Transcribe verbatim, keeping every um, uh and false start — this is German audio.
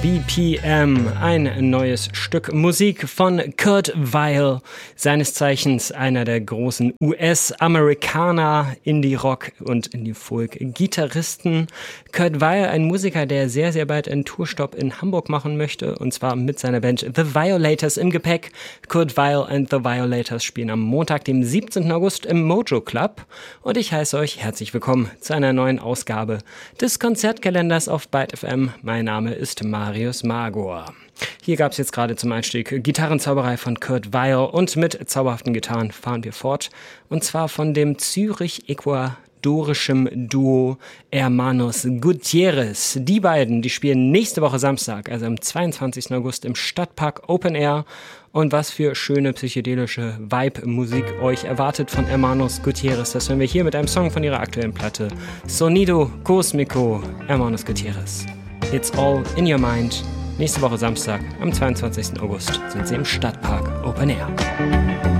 B P M, ein neues Stück Musik von Kurt Weill, seines Zeichens einer der großen U S-Amerikaner, Indie-Rock und Indie-Folk-Gitarristen. Kurt Weill, ein Musiker, der sehr, sehr bald einen Tourstopp in Hamburg machen möchte, und zwar mit seiner Band The Violators im Gepäck. Kurt Weill and The Violators spielen am Montag, dem siebzehnten August im Mojo Club, und ich heiße euch herzlich willkommen zu einer neuen Ausgabe des Konzertkalenders auf Byte F M. Mein Name ist Marius Magor. Hier gab es jetzt gerade zum Einstieg Gitarrenzauberei von Kurt Weill, und mit zauberhaften Gitarren fahren wir fort, und zwar von dem Zürich-Ecuadorischem Duo Hermanos Gutierrez. Die beiden, die spielen nächste Woche Samstag, also am zweiundzwanzigsten August im Stadtpark Open Air. Und was für schöne psychedelische Vibe-Musik euch erwartet von Hermanos Gutierrez, das hören wir hier mit einem Song von ihrer aktuellen Platte Sonido Cósmico. Hermanos Gutierrez. It's all in your mind. Nächste Woche Samstag, am zweiundzwanzigsten August, sind sie im Stadtpark Open Air.